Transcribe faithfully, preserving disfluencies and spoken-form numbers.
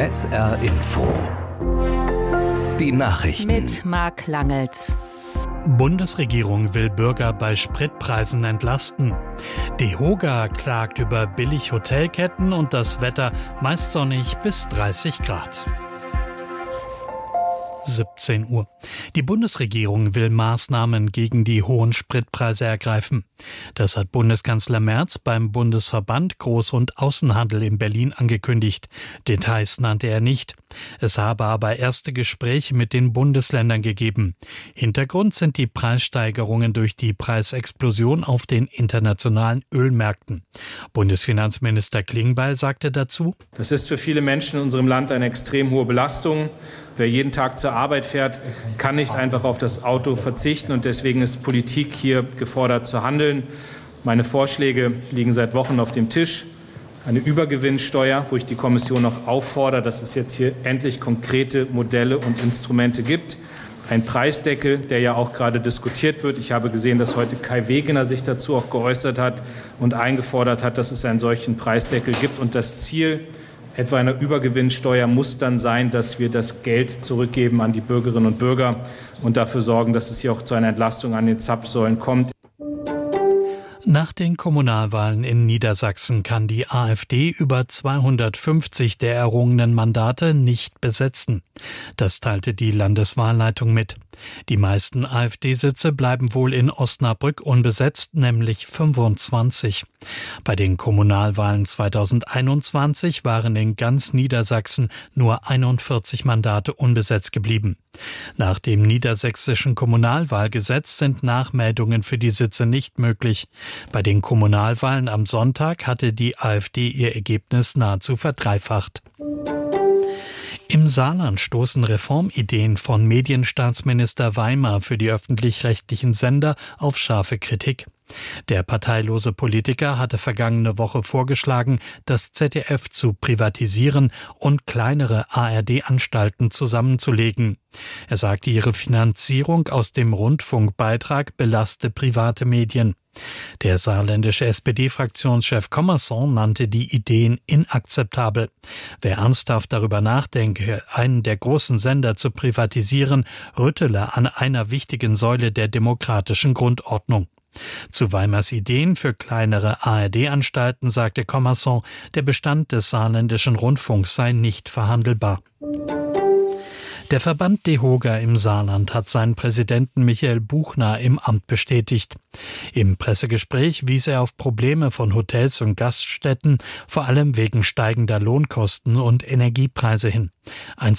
S R Info. Die Nachrichten mit Marc Langels. Bundesregierung will Bürger bei Spritpreisen entlasten. DEHOGA klagt über Billig-Hotelketten und das Wetter meist sonnig bis dreißig Grad. siebzehn Uhr. Die Bundesregierung will Maßnahmen gegen die hohen Spritpreise ergreifen. Das hat Bundeskanzler Merz beim Bundesverband Groß- und Außenhandel in Berlin angekündigt. Details nannte er nicht. Es habe aber erste Gespräche mit den Bundesländern gegeben. Hintergrund sind die Preissteigerungen durch die Preisexplosion auf den internationalen Ölmärkten. Bundesfinanzminister Klingbeil sagte dazu: Das ist für viele Menschen in unserem Land eine extrem hohe Belastung. Wer jeden Tag zur Arbeit fährt, kann nicht einfach auf das Auto verzichten. Und deswegen ist Politik hier gefordert zu handeln. Meine Vorschläge liegen seit Wochen auf dem Tisch. Eine Übergewinnsteuer, wo ich die Kommission noch auffordere, dass es jetzt hier endlich konkrete Modelle und Instrumente gibt. Ein Preisdeckel, der ja auch gerade diskutiert wird. Ich habe gesehen, dass heute Kai Wegener sich dazu auch geäußert hat und eingefordert hat, dass es einen solchen Preisdeckel gibt. Und das Ziel etwa einer Übergewinnsteuer muss dann sein, dass wir das Geld zurückgeben an die Bürgerinnen und Bürger und dafür sorgen, dass es hier auch zu einer Entlastung an den Zapfsäulen kommt. Nach den Kommunalwahlen in Niedersachsen kann die AfD über zweihundertfünfzig der errungenen Mandate nicht besetzen. Das teilte die Landeswahlleitung mit. Die meisten AfD-Sitze bleiben wohl in Osnabrück unbesetzt, nämlich fünfundzwanzig. Bei den Kommunalwahlen zweitausendeinundzwanzig waren in ganz Niedersachsen nur einundvierzig Mandate unbesetzt geblieben. Nach dem niedersächsischen Kommunalwahlgesetz sind Nachmeldungen für die Sitze nicht möglich. Bei den Kommunalwahlen am Sonntag hatte die AfD ihr Ergebnis nahezu verdreifacht. Im Saarland stoßen Reformideen von Medienstaatsminister Weimer für die öffentlich-rechtlichen Sender auf scharfe Kritik. Der parteilose Politiker hatte vergangene Woche vorgeschlagen, das Z D F zu privatisieren und kleinere A R D-Anstalten zusammenzulegen. Er sagte, ihre Finanzierung aus dem Rundfunkbeitrag belaste private Medien. Der saarländische S P D-Fraktionschef Commerson nannte die Ideen inakzeptabel. Wer ernsthaft darüber nachdenke, einen der großen Sender zu privatisieren, rüttele an einer wichtigen Säule der demokratischen Grundordnung. Zu Weimars Ideen für kleinere A R D-Anstalten sagte Commerson, der Bestand des saarländischen Rundfunks sei nicht verhandelbar. Der Verband DEHOGA im Saarland hat seinen Präsidenten Michael Buchner im Amt bestätigt. Im Pressegespräch wies er auf Probleme von Hotels und Gaststätten, vor allem wegen steigender Lohnkosten und Energiepreise hin. Ein